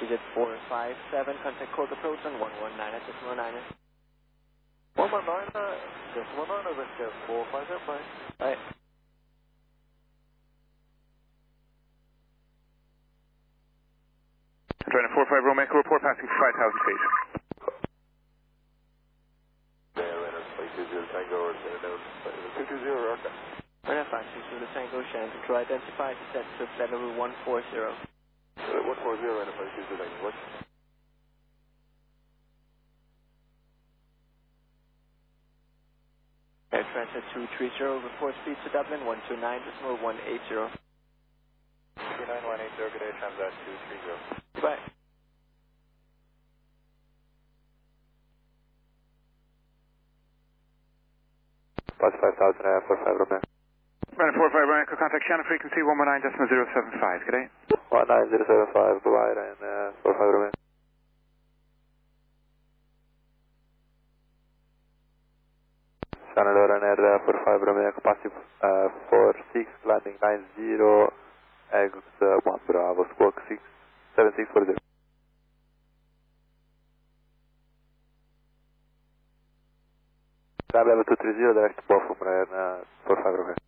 digit 457, contact code approach on 119 at decimal 9. 119, decimal 9, over to 4505. Right. Join 45 Romeo, report passing 5,000 feet. Tango or 220 Rocket. Right, 560 the Tango, Shannon Control identified, descent to flight level 140. 140 and 560 Tango, what? Air transfer 230, report speed to Dublin 129 decimal 180. 29180, good day, Transat 230. Goodbye. Plus 5,000 45 Romeo. Running 45 Romeo, contact Shannon frequency 119.075, good day. 19075, goodbye, and 45 Romeo. Shannon Ryanair 45 Romeo, capacity 46, landing 90, eggs 1 Bravo, squawk 7640. Cab level 230, direct to Bochum, Ryanair 45 Romeo.